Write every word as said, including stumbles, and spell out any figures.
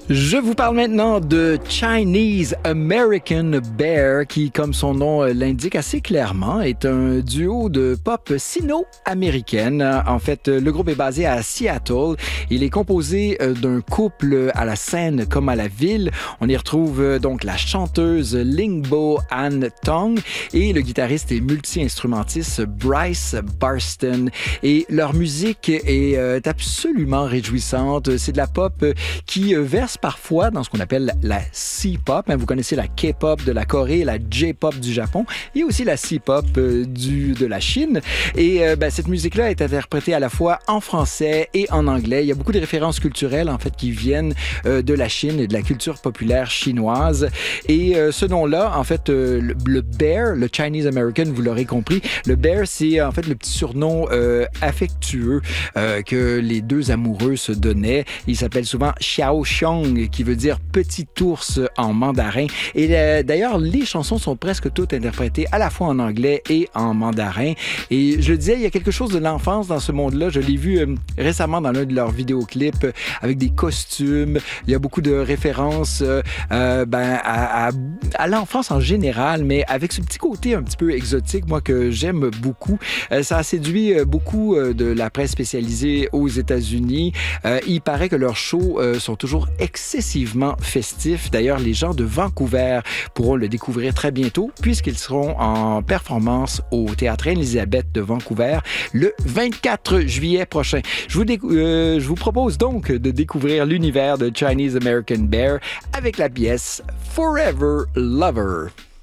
Je vous parle maintenant de Chinese American Bear qui, comme son nom l'indique assez clairement, est un duo de pop sino-américaine. En fait, le groupe est basé à Seattle. Il est composé d'un couple à la scène comme à la ville. On y retrouve donc la chanteuse Lingbo Han Tong et le guitariste et multi-instrumentiste Bryce Barston. Et leur musique est absolument réjouissante. C'est de la pop qui verse parfois dans ce qu'on appelle la C-pop. Vous connaissez la K-pop de la Corée, la J-pop du Japon. Il y a aussi la C-pop du, de la Chine. Et euh, ben, cette musique-là est interprétée à la fois en français et en anglais. Il y a beaucoup de références culturelles en fait qui viennent euh, de la Chine et de la culture populaire chinoise. Et euh, ce nom-là, en fait, euh, le, le Bear, le Chinese American, vous l'aurez compris, le Bear, c'est en fait le petit surnom euh, affectueux euh, que les deux amoureux se donnaient. Il s'appelle souvent Xiao Xiong, qui veut dire petit ours en mandarin. Et euh, d'ailleurs, les chansons sont presque toutes interprétées à la fois en anglais et en mandarin. Et je le disais, il y a quelque chose de l'enfance dans ce monde-là. Je l'ai vu euh, récemment dans l'un de leurs vidéoclips euh, avec des costumes. Il y a beaucoup de références euh, euh, ben, à, à, à l'enfance en général, mais avec ce petit côté un petit peu exotique, moi, que j'aime beaucoup. Euh, ça a séduit euh, beaucoup euh, de la presse spécialisée aux États-Unis. Euh, il paraît que leurs shows euh, sont toujours excessivement festifs. D'ailleurs, les gens de Vancouver pourront le découvrir très bientôt puisqu'ils seront en performance au Théâtre Anne-Élisabeth de Vancouver le vingt-quatre juillet prochain. Je vous, décou- euh, je vous propose donc de découvrir l'univers de Chinese American Bear avec la pièce Forever Lover.